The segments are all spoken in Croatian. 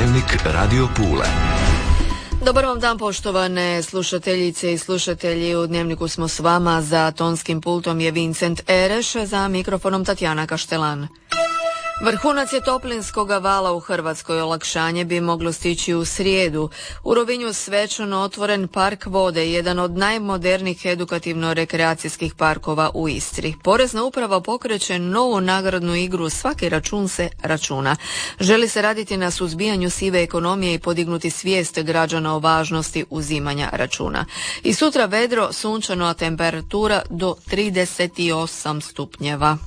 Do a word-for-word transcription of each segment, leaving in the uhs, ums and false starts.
Dnevnik Radio Pule. Dobar vam dan, poštovane slušateljice i slušatelji. U Dnevniku smo s vama. Za tonskim pultom je Vincent Ereš, za mikrofonom Tatjana Kaštelan. Vrhunac je toplinskog vala u Hrvatskoj. Olakšanje bi moglo stići u srijedu. U Rovinju svečano otvoren park vode, jedan od najmodernijih edukativno-rekreacijskih parkova u Istri. Porezna uprava pokreće novu nagradnu igru Svaki račun se računa. Želi se raditi na suzbijanju sive ekonomije i podignuti svijest građana o važnosti uzimanja računa. I sutra vedro, sunčano, a temperatura do trideset osam stupnjeva.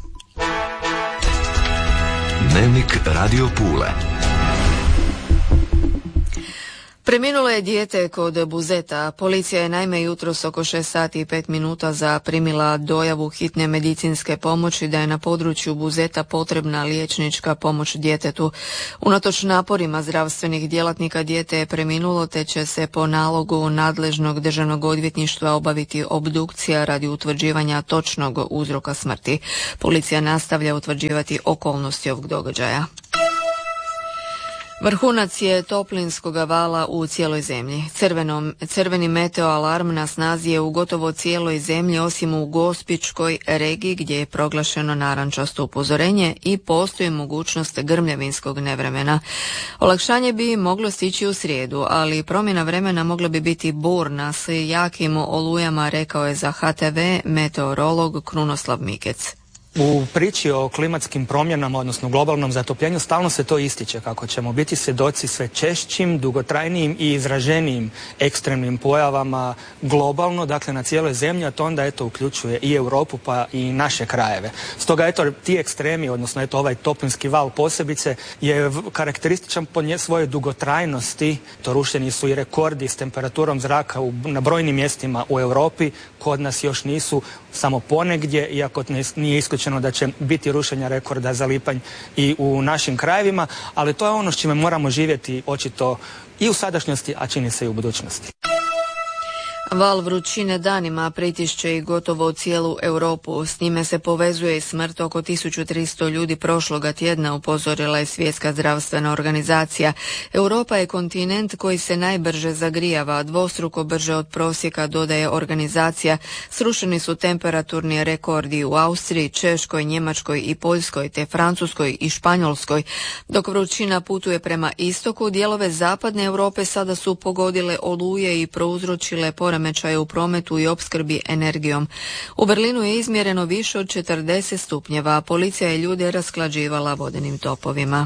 Dnevnik Radio Pule. Preminulo je dijete kod Buzeta. Policija je naime jutros oko šest sati i pet minuta zaprimila dojavu hitne medicinske pomoći da je na području Buzeta potrebna liječnička pomoć djetetu. Unatoč naporima zdravstvenih djelatnika dijete je preminulo, te će se po nalogu nadležnog državnog odvjetništva obaviti obdukcija radi utvrđivanja točnog uzroka smrti. Policija nastavlja utvrđivati okolnosti ovog događaja. Vrhunac je toplinskog vala u cijeloj zemlji. Crvenom, crveni meteo alarm na snazi je u gotovo cijeloj zemlji, osim u Gospićkoj regiji gdje je proglašeno narančasto upozorenje i postoji mogućnost grmljavinskog nevremena. Olakšanje bi moglo stići u srijedu, ali promjena vremena mogla bi biti burna s jakim olujama, rekao je za H T V meteorolog Krunoslav Mikec. U priči o klimatskim promjenama, odnosno globalnom zatopljenju, stalno se to ističe kako ćemo biti svjedoci sve češćim, dugotrajnijim i izraženijim ekstremnim pojavama globalno, dakle na cijeloj zemlji, a to onda eto uključuje i Europu pa i naše krajeve. Stoga eto ti ekstremi, odnosno eto ovaj toplinski val posebice je karakterističan po nje svojoj dugotrajnosti. To rušeni su i rekordi s temperaturom zraka u, na brojnim mjestima u Europi, kod nas još nisu, samo ponegdje, iako nije isključeno da će biti rušenja rekorda za lipanj i u našim krajevima, ali to je ono s čime moramo živjeti očito i u sadašnjosti, a čini se i u budućnosti. Val vrućine danima pritišće i gotovo cijelu Europu. S njime se povezuje i smrt oko tisuću tristo ljudi prošloga tjedna, upozorila je Svjetska zdravstvena organizacija. Europa je kontinent koji se najbrže zagrijava, dvostruko brže od prosjeka, dodaje organizacija. Srušeni su temperaturni rekordi u Austriji, Češkoj, Njemačkoj i Poljskoj, te Francuskoj i Španjolskoj. Dok vrućina putuje prema istoku, dijelove zapadne Europe sada su pogodile oluje i prouzročile poremećaje u prometu i opskrbi energijom. U Berlinu je izmjereno više od četrdeset stupnjeva, a policija je ljude rasklađivala vodenim topovima.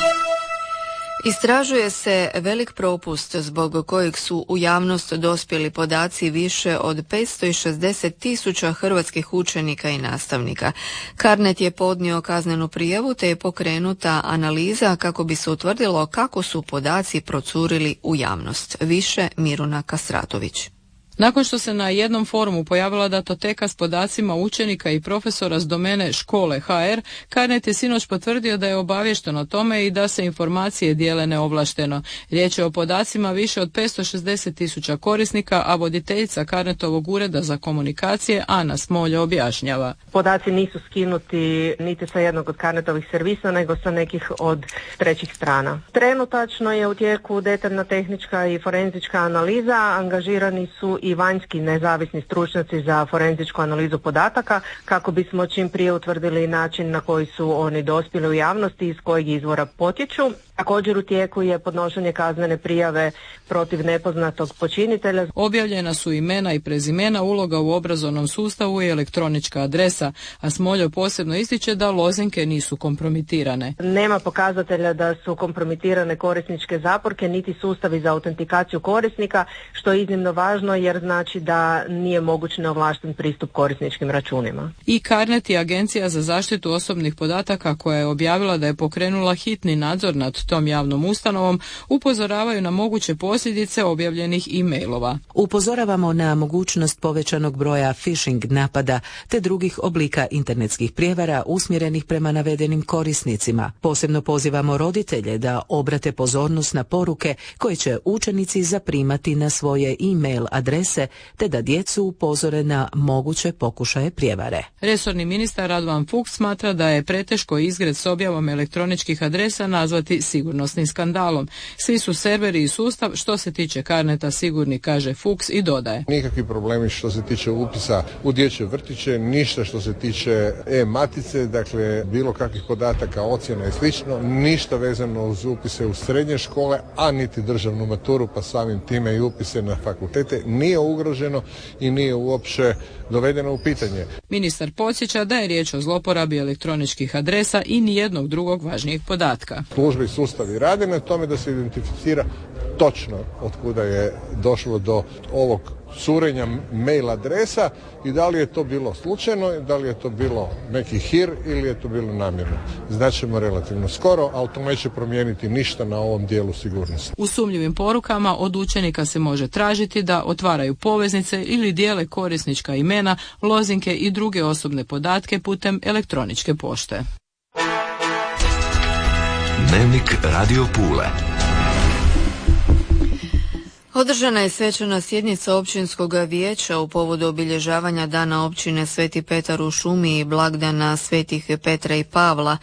Istražuje se velik propust zbog kojeg su u javnost dospjeli podaci više od petsto šezdeset tisuća hrvatskih učenika i nastavnika. Carnet je podnio kaznenu prijavu, te je pokrenuta analiza kako bi se utvrdilo kako su podaci procurili u javnost. Više Miruna Kastratović. Nakon što se na jednom forumu pojavila datoteka s podacima učenika i profesora s domene škole H R, Carnet je sinoć potvrdio da je obaviješten o tome i da se informacije dijele neovlašteno. Riječ je o podacima više od petsto šezdeset tisuća korisnika, a voditeljica Carnetovog ureda za komunikacije Ana Smolja objašnjava. Podaci nisu skinuti niti sa jednog od Carnetovih servisa, nego sa nekih od trećih strana. Trenutačno je u tijeku detaljna tehnička i forenzička analiza, angažirani su i vanjski nezavisni stručnjaci za forenzičku analizu podataka kako bismo čim prije utvrdili način na koji su oni dospjeli u javnosti i iz kojeg izvora potječu. Također u tijeku je podnošenje kaznene prijave protiv nepoznatog počinitelja. Objavljena su imena i prezimena, uloga u obrazovnom sustavu i elektronička adresa, a Smoljo posebno ističe da lozinke nisu kompromitirane. Nema pokazatelja da su kompromitirane korisničke zaporke niti sustavi za autentikaciju korisnika, što je iznimno važno jer znači da nije moguć neovlašten pristup korisničkim računima. I Carnet i Agencija za zaštitu osobnih podataka, koja je objavila da je pokrenula hitni nadzor nad tom javnom ustanovom, upozoravaju na moguće posljedice objavljenih e-mailova. Upozoravamo na mogućnost povećanog broja phishing napada te drugih oblika internetskih prijevara usmjerenih prema navedenim korisnicima. Posebno pozivamo roditelje da obrate pozornost na poruke koje će učenici zaprimati na svoje e-mail adrese adrese te da djecu upozore na moguće pokušaje prijevare. Resorni ministar Radovan Fuchs smatra da je preteško izgred s objavom elektroničkih adresa nazvati sigurnosnim skandalom. Svi su serveri i sustav što se tiče Carneta sigurni, kaže Fuchs i dodaje. Nikakvi problemi što se tiče upisa u dječje vrtiće, ništa što se tiče e-matice, dakle bilo kakvih podataka, ocjena i slično, ništa vezano uz upise u srednje škole, a niti državnu maturu, pa samim time i upise na fakultete nije ugroženo i nije uopće dovedeno u pitanje. Ministar podsjeća da je riječ o zloporabi elektroničkih adresa i nijednog drugog važnijeg podatka. Službe i sustavi rade na tome da se identificira točno od kuda je došlo do ovog curenja mail adresa i da li je to bilo slučajno, da li je to bilo neki hir ili je to bilo namjerno. Znaćemo relativno skoro, ali to neće promijeniti ništa na ovom dijelu sigurnosti. U sumnjivim porukama od učenika se može tražiti da otvaraju poveznice ili dijele korisnička imena, lozinke i druge osobne podatke putem elektroničke pošte. Dnevnik Radio Pule. Održana je svečana sjednica općinskog vijeća u povodu obilježavanja Dana općine Sveti Petar u Šumi i blagdana Svetih Petra i Pavla.